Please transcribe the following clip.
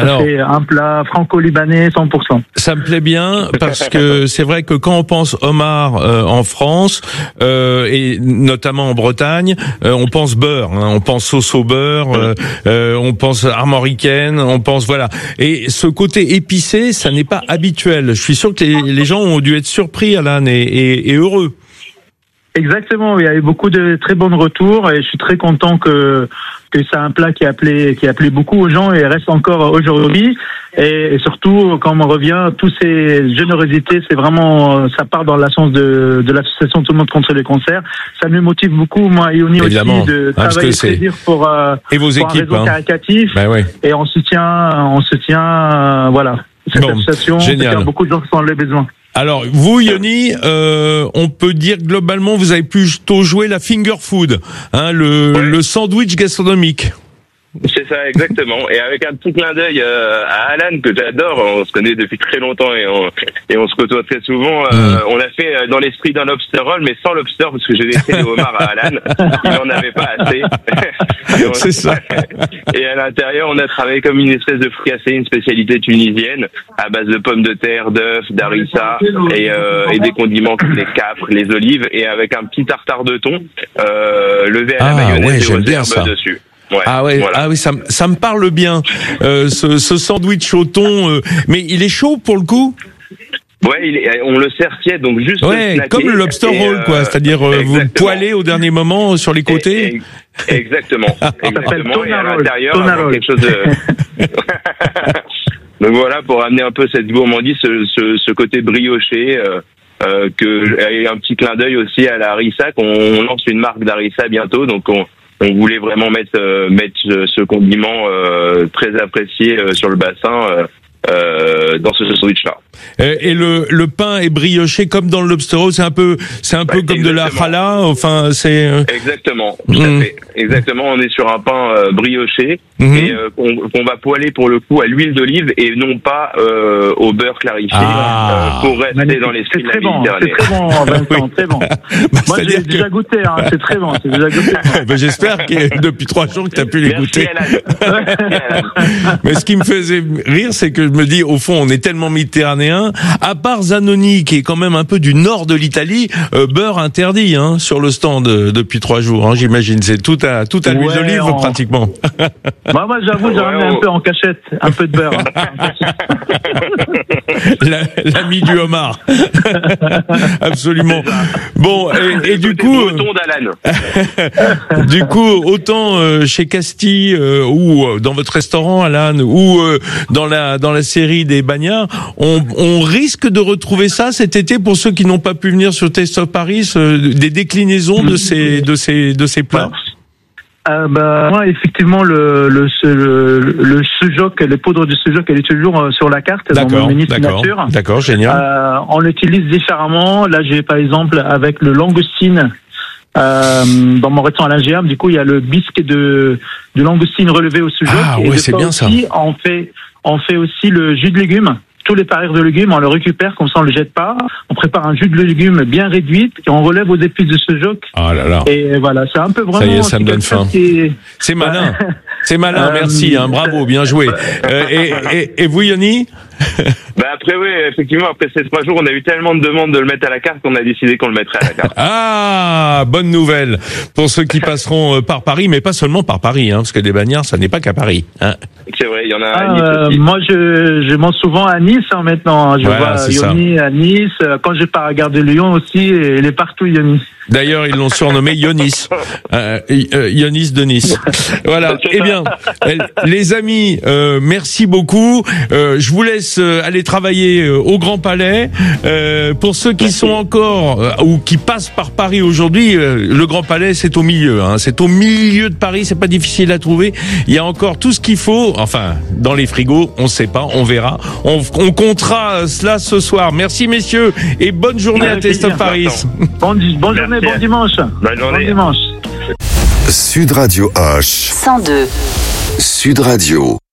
Alors, c'est un plat franco-libanais 100%. ça me plaît bien parce que c'est vrai que quand on pense homard en France et notamment en Bretagne, on pense beurre, hein, on pense sauce au beurre, on pense armoricaine, on pense voilà. Et ce côté épicé, ça n'est pas habituel. Je suis sûr que les gens ont dû être surpris, Alan, et heureux. Exactement, il y a eu beaucoup de très bons retours et je suis très content que c'est un plat qui a appelé beaucoup aux gens et reste encore aujourd'hui. Et surtout, quand on revient, toutes ces générosités, c'est vraiment, ça part dans la sens de l'association Tout le monde contre les cancers. Ça nous motive beaucoup, moi et Yoni aussi, de travailler très dur pour et vos pour équipes, un réseau caritatif. Ben ouais. Et on soutient, voilà, cette association. Il y a beaucoup de gens qui sont dans les besoins. Alors, vous, Yoni, on peut dire globalement, vous avez plutôt joué la finger food, hein, le sandwich gastronomique. C'est ça, exactement. Et avec un petit clin d'œil à Alan, que j'adore, on se connaît depuis très longtemps et on se côtoie très souvent. On l'a fait dans l'esprit d'un lobster roll, mais sans lobster, parce que j'ai laissé les homards à Alan. Il n'en avait pas assez. C'est ça. Et à l'intérieur, on a travaillé comme une espèce de fricassé, une spécialité tunisienne, à base de pommes de terre, d'œufs, d'harissa, et des condiments comme les capres, les olives, et avec un petit tartare de thon, levé à la mayonnaise et aux herbes dessus. Ouais, ah ouais, voilà. Ah oui, ça me parle bien. Ce sandwich au thon, mais il est chaud pour le coup. Ouais, on le sert tiède, donc juste. Ouais, comme le lobster roll, quoi. C'est-à-dire, vous le poêlez au dernier moment sur les côtés. Exactement. Exactement. Et à l'intérieur, quelque chose de. Donc voilà, pour amener un peu cette gourmandise, ce côté brioché. Et un petit clin d'œil aussi à la harissa, qu'on lance une marque d'harissa bientôt, donc on voulait vraiment mettre ce condiment très apprécié sur le bassin dans ce sandwich-là. Et le pain est brioché comme dans le lobster roll, c'est un peu comme de la challah, enfin c'est. Exactement, tout à fait. Exactement, on est sur un pain brioché et qu'on va poêler pour le coup à l'huile d'olive et non pas au beurre clarifié pour rester dans l'esprit de la Méditerranée. C'est très bon, Vincent, très bon. Moi j'ai déjà goûté, hein, c'est très bon, c'est déjà goûté. J'espère que depuis 3 jours que tu as pu les goûter. Mais ce qui me faisait rire, c'est que je me dis, au fond, on est tellement méditerranéen, à part Zanoni, qui est quand même un peu du nord de l'Italie, beurre interdit, hein, sur le stand depuis 3 jours, hein, j'imagine. C'est tout à l'huile d'olive, pratiquement. Moi, j'avoue, j'ai ramené un peu en cachette, un peu de beurre. L'ami du homard. Absolument. Bon, et du coup. Du coup, autant chez Castille, ou dans votre restaurant, Alan, ou dans la série des bagnards, on risque de retrouver ça cet été pour ceux qui n'ont pas pu venir sur Taste of Paris, des déclinaisons de ces plats. Moi, effectivement, le sujoc, les poudres de sujoc, elle est toujours sur la carte dans mon menu signature. D'accord, génial. On l'utilise différemment. Là, j'ai par exemple avec le langoustine. Dans mon restaurant à l'Ingéam, du coup, il y a le bisque de langoustine relevé au sujoc. Ah ouais, c'est bien ça. On fait aussi le jus de légumes. Tous les parures de légumes, on le récupère, comme ça on le jette pas. On prépare un jus de légumes bien réduit et on relève aux épices de sujoc. Ah là là. Et voilà, c'est un peu vraiment. Ça y est, ça me donne faim. C'est malin. C'est malin, merci, hein, bravo, bien joué. Et vous, Yoni? Après, oui, effectivement, après ces 3 jours, on a eu tellement de demandes de le mettre à la carte qu'on a décidé qu'on le mettrait à la carte. Ah, bonne nouvelle pour ceux qui passeront par Paris, mais pas seulement par Paris, hein, parce que des bagnards, ça n'est pas qu'à Paris. Hein. C'est vrai, il y en a à Nice aussi. Moi, je monte souvent à Nice, hein, maintenant. Je vois Yoni à Nice. Quand je pars à Gare de Lyon aussi, il est partout, Yoni. D'ailleurs, ils l'ont surnommé Yonis. Yonis de Nice. Voilà. Eh bien, les amis, merci beaucoup. Je vous laisse aller travailler au Grand Palais. Pour ceux qui sont encore ou qui passent par Paris aujourd'hui, le Grand Palais, c'est au milieu. Hein. C'est au milieu de Paris. C'est pas difficile à trouver. Il y a encore tout ce qu'il faut. Enfin, dans les frigos, on sait pas. On verra. On comptera cela ce soir. Merci, messieurs, et bonne journée à Taste of Paris. Bonne journée, bon dimanche. Bonne journée. Bon dimanche. Sud Radio H 102. Sud Radio.